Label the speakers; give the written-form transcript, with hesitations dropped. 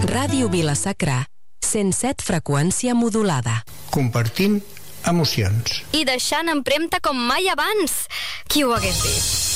Speaker 1: Ràdio Vila-sacra, 107 freqüència modulada.
Speaker 2: Compartint emocions.
Speaker 3: I deixant empremta com mai abans. Qui ho hagués vist?